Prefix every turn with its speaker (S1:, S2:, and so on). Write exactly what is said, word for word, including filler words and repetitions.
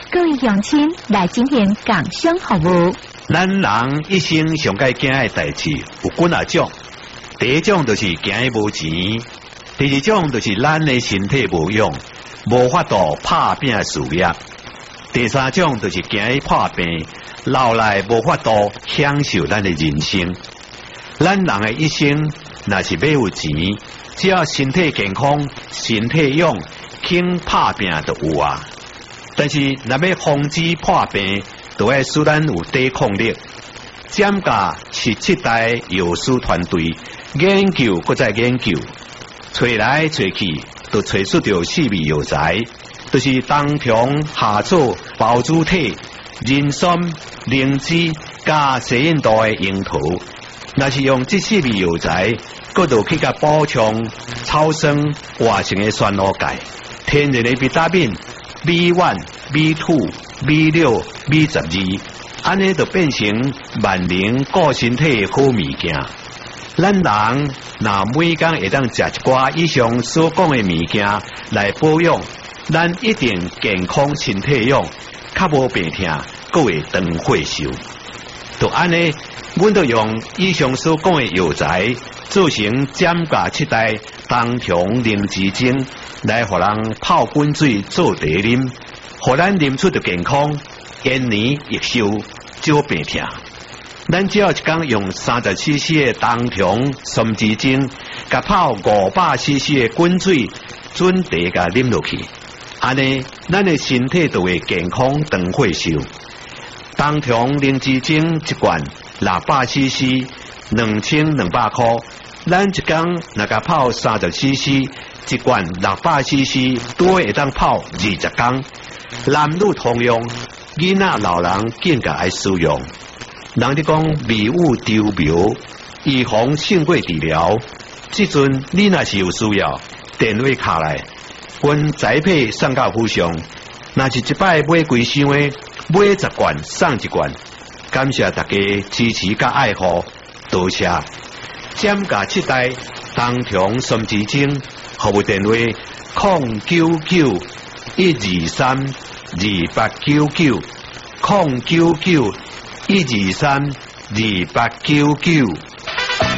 S1: 各位乡亲来进行工商服务。
S2: 咱人一生上该惊的代志有几啊种，第一种就是惊无钱，第二种就是咱的身体无用，无法度拍拼事业，第三种就是惊破病，老来无法度享受咱的人生。咱人的一生若是要有钱，只要身体健康、身体勇，肯拍拼就有啊。但是若要防止破病，就要使咱有抵抗力。占甲是七代药师团队研究，搁再研究，找来找去，就找出着四味药材，就是冬虫夏草、包子体、人参、灵芝加西印度的樱桃。若是用这四味药材，搁就去甲补充草酸活性的酸卤钙、天然的维他命 B 一、B 二、B 六、B 十二，安尼就变成万能顾身体好物件。咱人若每工会当食一寡以上所讲的物件来保养，咱一定健康身体用，较无病痛，搁会长岁寿。就安尼，阮就用以上所讲的药材做成占甲七代冬虫灵芝精，来互人泡滚水做茶啉，互咱啉出着健康，延年益寿，少病痛。咱只要一工用三十 C C 的冬虫参枝精，甲泡五百 C C 的滚水，准茶甲啉落去，安尼咱的身体就会健康长岁寿。冬虫灵芝精一罐六百 C C， 两千两百块。咱一工若甲泡三十 C C， 一罐六百 C C， 多会当泡二十工。男女通用，囡仔老人更加爱使用。人哋讲迷雾丢苗，预防性过治疗。即阵你若是有需要，电话卡来，阮宅配送到府上。若是一摆买几箱的，买十罐送一罐。感谢大家支持甲爱护，多谢。占甲七代冬虫参枝精，服务电话零九九一二三二八九九零九九一二三二八九九。